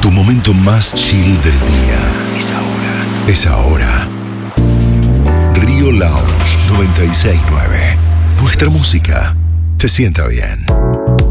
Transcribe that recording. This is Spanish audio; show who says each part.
Speaker 1: Tu momento más chill del día. Es ahora. Río Lounge 969. Nuestra música se sienta bien.